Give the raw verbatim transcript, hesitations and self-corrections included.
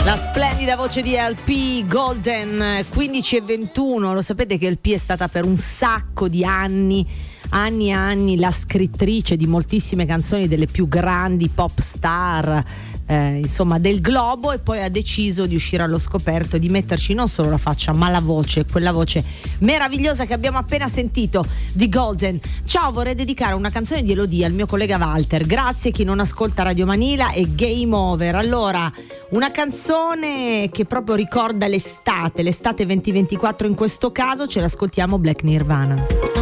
La splendida voce di L P, Golden, quindici e ventuno. Lo sapete che L P è stata per un sacco di anni, anni e anni, la scrittrice di moltissime canzoni delle più grandi pop star, eh, insomma, del globo, e poi ha deciso di uscire allo scoperto, di metterci non solo la faccia ma la voce, quella voce meravigliosa che abbiamo appena sentito di Golden. Ciao, vorrei dedicare una canzone di Elodie al mio collega Walter. Grazie chi non ascolta Radio Manila e Game Over. Allora, una canzone che proprio ricorda l'estate, l'estate venti ventiquattro in questo caso, ce l'ascoltiamo, Black Nirvana.